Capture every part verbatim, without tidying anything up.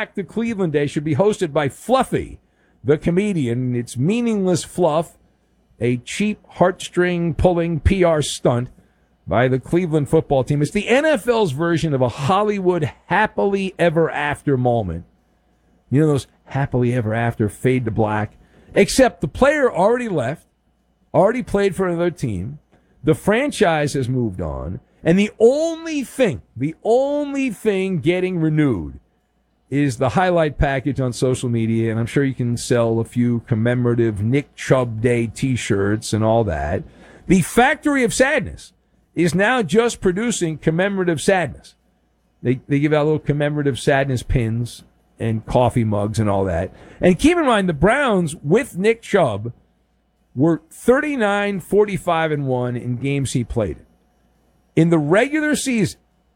Back to Cleveland Day should be hosted by Fluffy, the comedian. It's meaningless fluff, a cheap heartstring-pulling P R stunt by the Cleveland football team. It's the N F L's version of a Hollywood happily ever after moment. You know those happily ever after fade to black? Except the player already left, already played for another team. The franchise has moved on. And the only thing, the only thing getting renewed is the highlight package on social media. And I'm sure you can sell a few commemorative Nick Chubb Day t-shirts and all that. The Factory of Sadness is now just producing commemorative sadness. They they give out little commemorative sadness pins and coffee mugs and all that. And keep in mind, the Browns with Nick Chubb were thirty-nine, forty-five, and one in games he played in. In the regular season,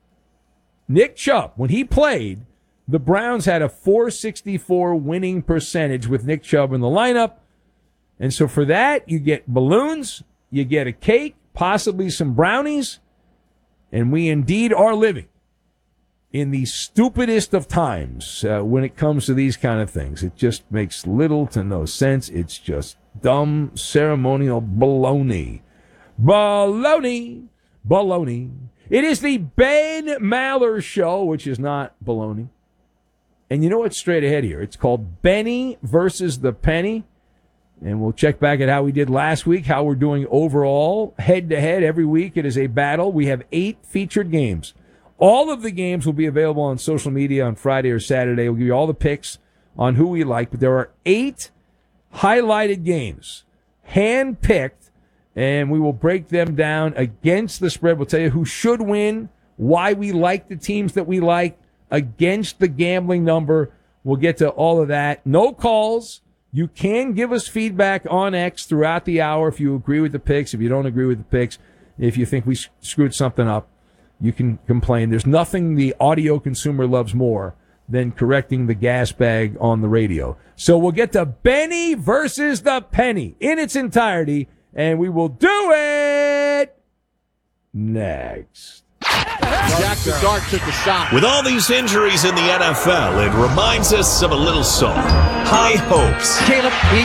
Nick Chubb, when he played, the Browns had a four sixty-four winning percentage with Nick Chubb in the lineup. And so for that, you get balloons, you get a cake, possibly some brownies, and we indeed are living in the stupidest of times uh, when it comes to these kind of things. It just makes little to no sense. It's just dumb ceremonial baloney. Baloney. Baloney. It is the Ben Maller Show, which is not baloney. And you know what's straight ahead here? It's called Benny versus the Penny. And we'll check back at how we did last week, how we're doing overall, head-to-head. Every week it is a battle. We have eight featured games. All of the games will be available on social media on Friday or Saturday. We'll give you all the picks on who we like. But there are eight highlighted games, hand-picked, and we will break them down against the spread. We'll tell you who should win, why we like the teams that we like, against the gambling number. We'll get to all of that. No calls. You can give us feedback on X throughout the hour if you agree with the picks, if you don't agree with the picks, if you think we screwed something up. You can complain. There's nothing the audio consumer loves more than correcting the gas bag on the radio. So we'll get to Benny versus the Penny in its entirety, and we will do it next. Jackson Dart took the shot. With all these injuries in the N F L, it reminds us of a little song, High Hopes. Caleb, he